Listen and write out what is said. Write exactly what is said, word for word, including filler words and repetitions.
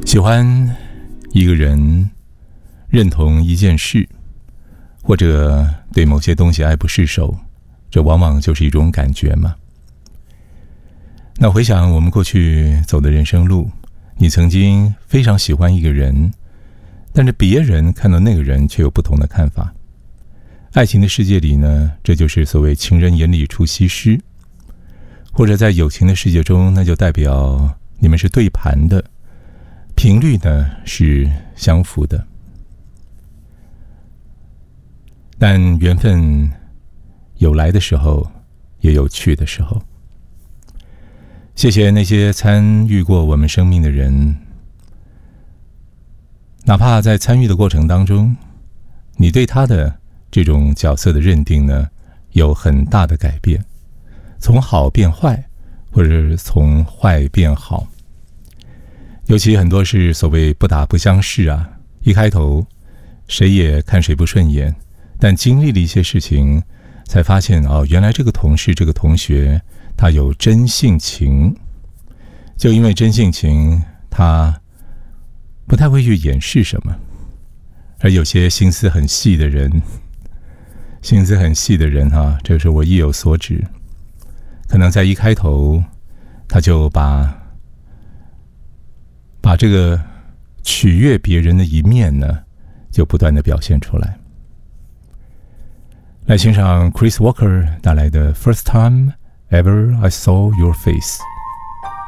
喜欢一个人，认同一件事，或者对某些东西爱不释手，这往往就是一种感觉嘛。那回想我们过去走的人生路，你曾经非常喜欢一个人，但是别人看到那个人却有不同的看法。爱情的世界里呢，这就是所谓情人眼里出西施，或者在友情的世界中，那就代表你们是对盘的，频率呢是相符的。但缘分有来的时候，也有去的时候。谢谢那些参与过我们生命的人，哪怕在参与的过程当中，你对他的这种角色的认定呢，有很大的改变，从好变坏，或者是从坏变好。尤其很多是所谓不打不相识啊，一开头谁也看谁不顺眼，但经历了一些事情，才发现哦，原来这个同事这个同学他有真性情，就因为真性情，他不太会去掩饰什么。而有些心思很细的人，心思很细的人哈，这个是我意有所指，可能在一开头他就把把这个取悦别人的一面呢，就不断的表现出来。来欣赏 Chris Walker 带来的 First Time Ever I Saw Your Face。